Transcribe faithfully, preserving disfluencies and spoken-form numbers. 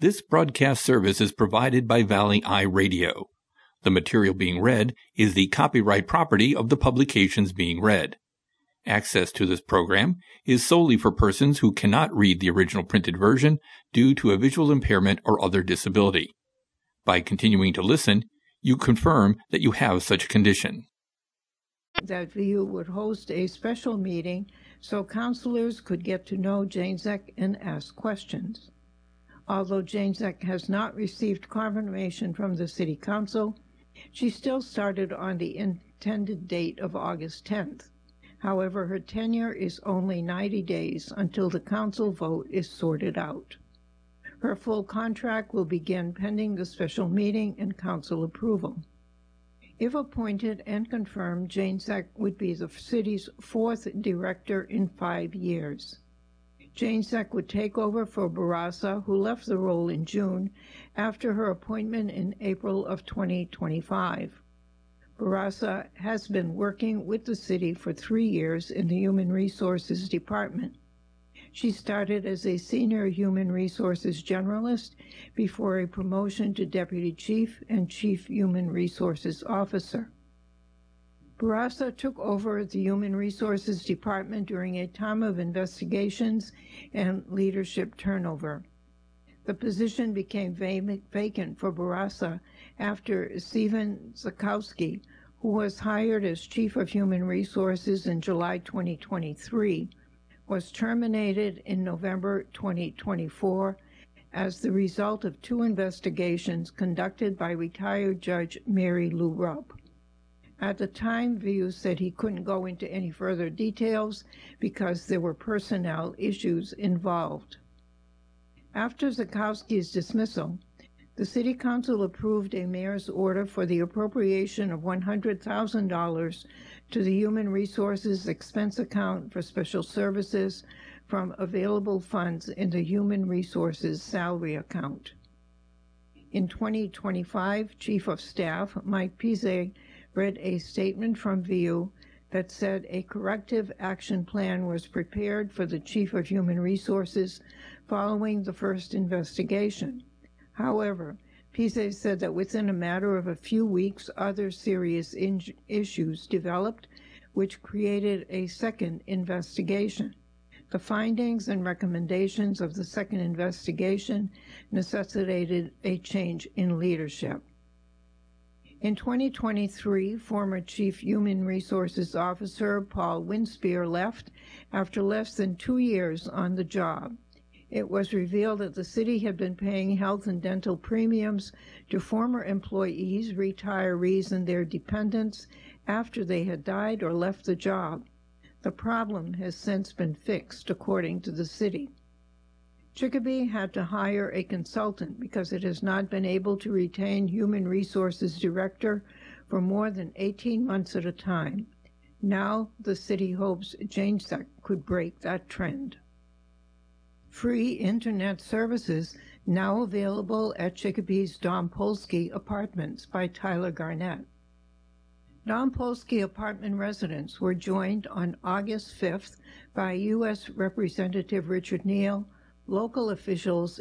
This broadcast service is provided by Valley Eye Radio. The material being read is the copyright property of the publications being read. Access to this program is solely for persons who cannot read the original printed version due to a visual impairment or other disability. By continuing to listen, you confirm that you have such a condition. That V U would host a special meeting so counselors could get to know Jane Zeck and ask questions. Although Jane Zeck has not received confirmation from the City Council, she still started on the intended date of August tenth. However, her tenure is only ninety days until the council vote is sorted out. Her full contract will begin pending the special meeting and council approval. If appointed and confirmed, Jane Zeck would be the city's fourth director in five years. Jane Zeck would take over for Barasa, who left the role in June after her appointment in April of twenty twenty-five. Barasa has been working with the city for three years in the Human Resources Department. She started as a senior human resources generalist before a promotion to deputy chief and chief human resources officer. Barasa took over the Human Resources Department during a time of investigations and leadership turnover. The position became vacant for Barasa after Stephen Zakowski, who was hired as Chief of Human Resources in July twenty twenty-three, was terminated in November twenty twenty-four as the result of two investigations conducted by retired Judge Mary Lou Rupp. At the time, V U said he couldn't go into any further details because there were personnel issues involved. After Zakowski's dismissal, the City Council approved a mayor's order for the appropriation of one hundred thousand dollars to the Human Resources Expense Account for Special Services from available funds in the Human Resources Salary Account. In twenty twenty-five, Chief of Staff Mike Pizze read a statement from V U that said a corrective action plan was prepared for the Chief of Human Resources following the first investigation. However, Pizze said that within a matter of a few weeks, other serious in- issues developed, which created a second investigation. The findings and recommendations of the second investigation necessitated a change in leadership. In twenty twenty-three, former Chief Human Resources Officer Paul Winspear left after less than two years on the job. It was revealed that the city had been paying health and dental premiums to former employees, retirees, and their dependents after they had died or left the job. The problem has since been fixed, according to the city. Chicopee had to hire a consultant because it has not been able to retain Human Resources Director for more than eighteen months at a time. Now the city hopes Jane Zeck could break that trend. Free internet services now available at Chicopee's Don Polsky Apartments by Tyler Garnett. Don Polsky apartment residents were joined on August fifth by U S Representative Richard Neal, local officials,